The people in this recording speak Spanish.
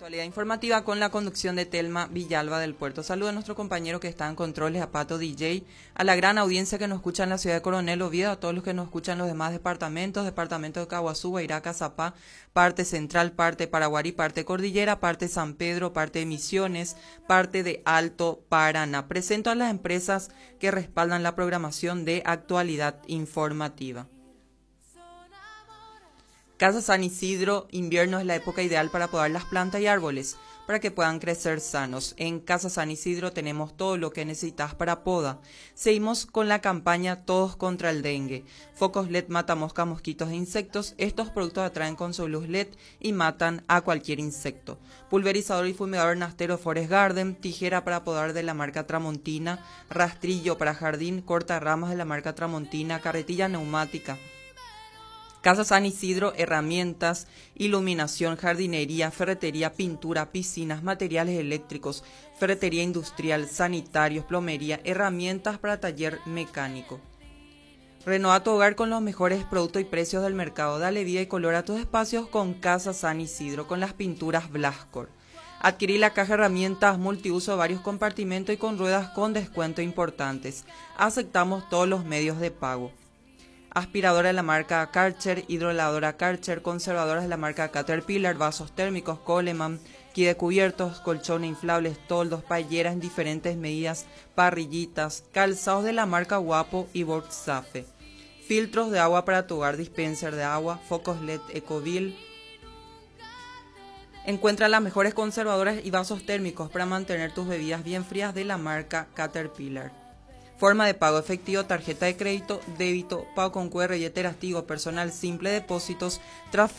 Actualidad informativa con la conducción de Telma Villalba del Puerto. Saludo a nuestro compañero que está en controles, a Pato DJ, a la gran audiencia que nos escucha en la ciudad de Coronel Oviedo, a todos los que nos escuchan en los demás departamentos de Caguazú, Guairá, Zapá, parte central, parte Paraguarí, parte Cordillera, parte San Pedro, parte de Misiones, parte de Alto Paraná. Presento a las empresas que respaldan la programación de Actualidad informativa. Casa San Isidro, invierno es la época ideal para podar las plantas y árboles, para que puedan crecer sanos. En Casa San Isidro tenemos todo lo que necesitas para poda. Seguimos con la campaña Todos contra el Dengue. Focos LED mata moscas, mosquitos e insectos. Estos productos atraen con su luz LED y matan a cualquier insecto. Pulverizador y fumigador Nastero Forest Garden, tijera para podar de la marca Tramontina, rastrillo para jardín, corta ramas de la marca Tramontina, carretilla neumática. Casa San Isidro, herramientas, iluminación, jardinería, ferretería, pintura, piscinas, materiales eléctricos, ferretería industrial, sanitarios, plomería, herramientas para taller mecánico. Renueva tu hogar con los mejores productos y precios del mercado. Dale vida y color a tus espacios con Casa San Isidro, con las pinturas Blascor. Adquirí la caja de herramientas multiuso de varios compartimentos y con ruedas con descuento importantes. Aceptamos todos los medios de pago. Aspiradora de la marca Karcher, hidroladora Karcher, conservadoras de la marca Caterpillar, vasos térmicos Coleman, kit de cubiertos, colchones inflables, toldos, paelleras en diferentes medidas, parrillitas, calzados de la marca Guapo y Borgsafe, filtros de agua para tu hogar, dispenser de agua, focos LED Ecovil. Encuentra las mejores conservadoras y vasos térmicos para mantener tus bebidas bien frías de la marca Caterpillar. Forma de pago efectivo, tarjeta de crédito, débito, pago con QR, billetera, Tigo, personal simple, depósitos, transferencias.